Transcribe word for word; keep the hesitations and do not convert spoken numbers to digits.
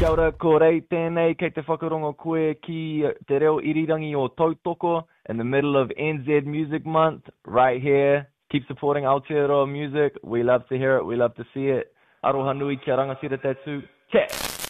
Kia ora, ko rei tēnei kei te whakarongo koe ki te reo irirangi o Tautoko in the middle of N Z Music Month, right here. Keep supporting Aotearoa music. We love to hear it. We love to see it. Aroha nui, kia rangatira tātou. Kia!